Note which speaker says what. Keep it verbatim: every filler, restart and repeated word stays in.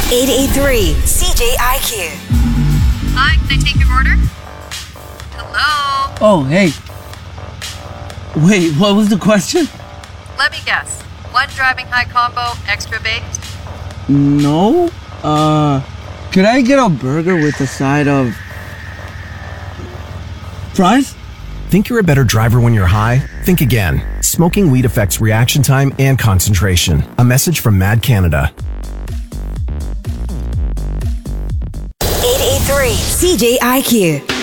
Speaker 1: eight eight three C J I Q.
Speaker 2: Hi, can I take your order? Hello?
Speaker 3: Oh, hey. Wait, what was the question?
Speaker 2: Let me guess. One driving high combo, extra baked?
Speaker 3: No. Uh, could I get a burger with a side of fries?
Speaker 4: Think you're a better driver when you're high? Think again. Smoking weed affects reaction time and concentration. A message from Mad Canada.
Speaker 1: eight eight three C J I Q.